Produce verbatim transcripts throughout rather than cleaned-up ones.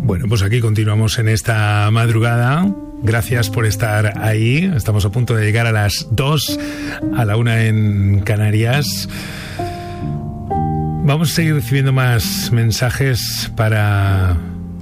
Bueno, pues aquí continuamos en esta madrugada. Gracias por estar ahí. Estamos a punto de llegar a las dos, a la una en Canarias. Vamos a seguir recibiendo más mensajes para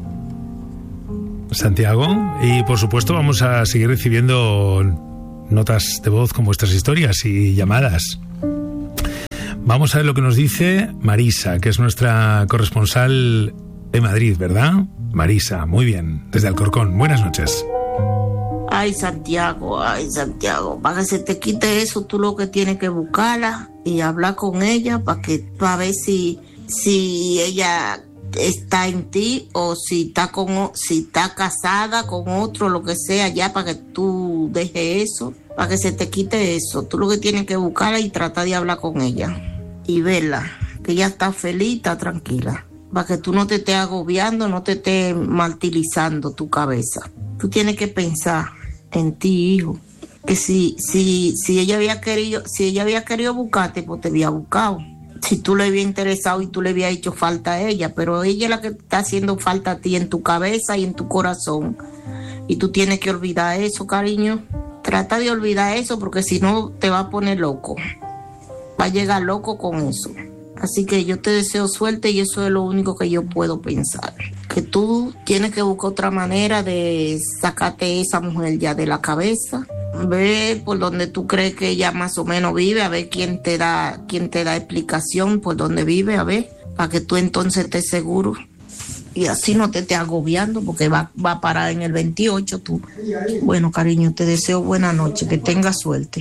Santiago y, por supuesto, vamos a seguir recibiendo notas de voz con vuestras historias y llamadas. Vamos a ver lo que nos dice Marisa, que es nuestra corresponsal en Madrid, ¿verdad? Marisa, muy bien, desde Alcorcón. Buenas noches. Ay, Santiago, ay, Santiago, para que se te quite eso, tú lo que tienes que buscarla y hablar con ella para que para ver si, si ella está en ti o si está con si está casada con otro, lo que sea, ya para que tú dejes eso, para que se te quite eso. Tú lo que tienes que buscarla y tratar de hablar con ella y verla, que ella está feliz, está tranquila, para que tú no te estés agobiando, no te estés martirizando tu cabeza. Tú tienes que pensar en ti, hijo, que si si si ella había querido si ella había querido buscarte, pues te había buscado. Si tú le había interesado y tú le había hecho falta a ella, pero ella es la que está haciendo falta a ti en tu cabeza y en tu corazón. Y tú tienes que olvidar eso, cariño. Trata de olvidar eso porque si no te va a poner loco. Va a llegar loco con eso. Así que yo te deseo suerte y eso es lo único que yo puedo pensar. Que tú tienes que buscar otra manera de sacarte esa mujer ya de la cabeza. Ve por donde tú crees que ella más o menos vive, a ver quién te da, quién te da explicación por dónde vive, a ver, para que tú entonces estés seguro. Y así no te estés agobiando porque va, va a parar en el veintiocho tú. Bueno, cariño, te deseo buena noche, que tengas suerte.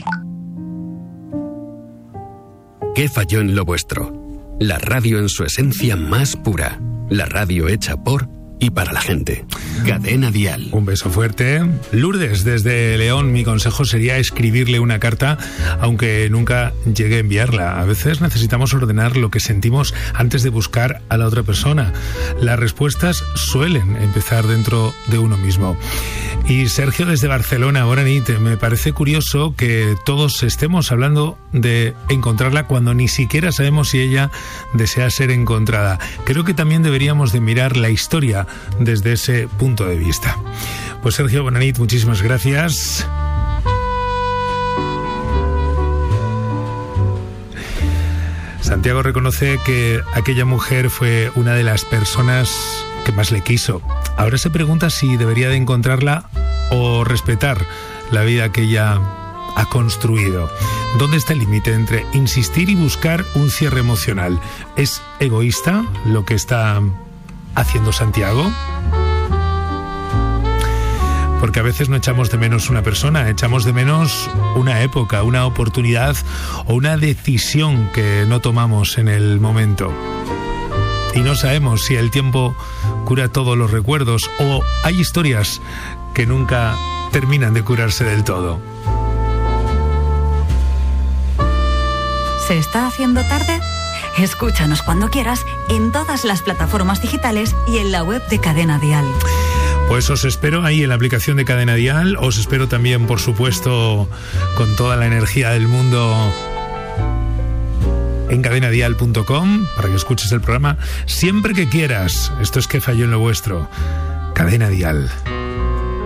¿Qué falló en lo vuestro? La radio en su esencia más pura. La radio hecha por y para la gente. Cadena Dial. Un beso fuerte. Lourdes, desde León, mi consejo sería escribirle una carta, aunque nunca llegue a enviarla. A veces necesitamos ordenar lo que sentimos antes de buscar a la otra persona. Las respuestas suelen empezar dentro de uno mismo. Y Sergio, desde Barcelona, Boranit, me parece curioso que todos estemos hablando de encontrarla cuando ni siquiera sabemos si ella desea ser encontrada. Creo que también deberíamos de mirar la historia desde ese punto de vista. Pues Sergio, Boranit, muchísimas gracias. Santiago reconoce que aquella mujer fue una de las personas que más le quiso. Ahora se pregunta si debería de encontrarla o respetar la vida que ella ha construido. ¿Dónde está el límite entre insistir y buscar un cierre emocional? ¿Es egoísta lo que está haciendo Santiago? Porque a veces no echamos de menos una persona, echamos de menos una época, una oportunidad o una decisión que no tomamos en el momento. Y no sabemos si el tiempo cura todos los recuerdos o hay historias que nunca terminan de curarse del todo. ¿Se está haciendo tarde? Escúchanos cuando quieras en todas las plataformas digitales y en la web de Cadena Dial. Pues os espero ahí en la aplicación de Cadena Dial. Os espero también, por supuesto, con toda la energía del mundo en cadena dial punto com para que escuches el programa siempre que quieras. Esto es Que falló en lo vuestro. Cadena Dial.